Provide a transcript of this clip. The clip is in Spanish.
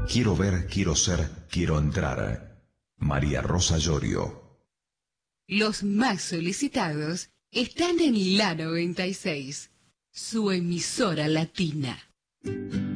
Quiero ver, quiero ser, quiero entrar. María Rosa Llorio. Los más solicitados están en la 96, su emisora latina.